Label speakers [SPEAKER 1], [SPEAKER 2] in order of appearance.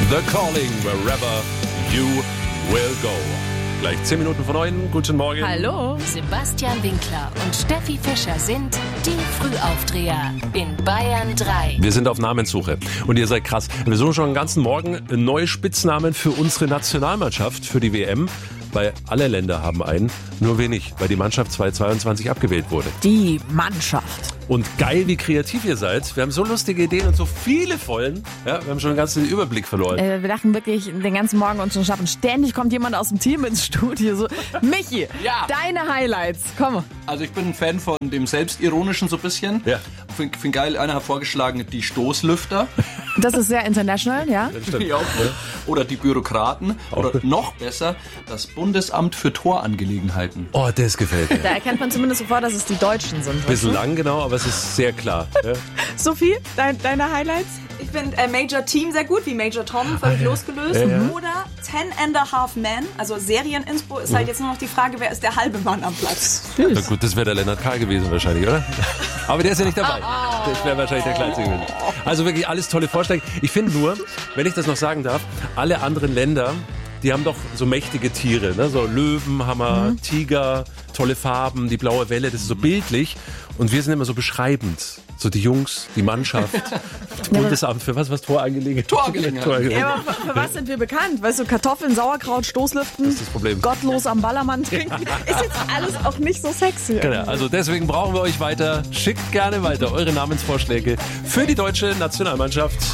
[SPEAKER 1] The Calling, wherever you will go. Gleich 10 Minuten vor 9. Guten Morgen.
[SPEAKER 2] Hallo.
[SPEAKER 3] Sebastian Winkler und Steffi Fischer sind die Frühaufdreher in Bayern 3.
[SPEAKER 1] Wir sind auf Namenssuche und ihr seid krass. Wir suchen schon den ganzen Morgen neue Spitznamen für unsere Nationalmannschaft, für die WM. Weil alle Länder haben einen, nur wenig, weil die Mannschaft 2022 abgewählt wurde.
[SPEAKER 2] Die Mannschaft.
[SPEAKER 1] Und geil, wie kreativ ihr seid. Wir haben so lustige Ideen und so viele Vollen. Ja, wir haben schon den ganzen Überblick verloren.
[SPEAKER 2] Wir dachten wirklich den ganzen Morgen uns schon schaffen. Ständig kommt jemand aus dem Team ins Studio. So, Michi,
[SPEAKER 4] Ja.
[SPEAKER 2] deine Highlights. Komm.
[SPEAKER 4] Also ich bin ein Fan von dem Selbstironischen so ein bisschen.
[SPEAKER 1] Ja.
[SPEAKER 4] Find geil, einer hat vorgeschlagen, die Stoßlüfter.
[SPEAKER 2] Das ist sehr international, ja?
[SPEAKER 1] Stimmt.
[SPEAKER 4] Ja. Oder die Bürokraten. Oder noch besser, das Bundesamt für Torangelegenheiten.
[SPEAKER 1] Oh, das gefällt mir.
[SPEAKER 2] Da erkennt man zumindest sofort, dass es die Deutschen sind.
[SPEAKER 1] Bisschen lang, genau, aber es ist sehr klar. Ja.
[SPEAKER 2] Sophie, deine Highlights?
[SPEAKER 5] Ich finde Major Team sehr gut, wie Major Tom, völlig losgelöst. Oder 10½ Men, also Serien-Inspo, ist halt jetzt nur noch die Frage, wer ist der halbe Mann am Platz?
[SPEAKER 1] Na gut, das wäre der Lennart K. gewesen wahrscheinlich, oder? Aber der ist ja nicht dabei. Das wäre wahrscheinlich der kleinste gewesen. Also wirklich alles tolle Vorschläge. Ich finde nur, wenn ich das noch sagen darf, alle anderen Länder, die haben doch so mächtige Tiere, ne? So Löwenhammer, Tiger, tolle Farben, die blaue Welle, das ist so bildlich. Und wir sind immer so beschreibend. So die Jungs, die Mannschaft, Bundesamt für was Torangelegenheit.
[SPEAKER 4] Torangelegenheit.
[SPEAKER 2] Ja, aber für was sind wir bekannt? Weißt du, Kartoffeln, Sauerkraut, Stoßlüften,
[SPEAKER 1] Das ist das Problem.
[SPEAKER 2] gottlos am Ballermann trinken. Ist jetzt alles auch nicht so sexy.
[SPEAKER 1] Genau, also deswegen brauchen wir euch weiter. Schickt gerne weiter eure Namensvorschläge für die deutsche Nationalmannschaft.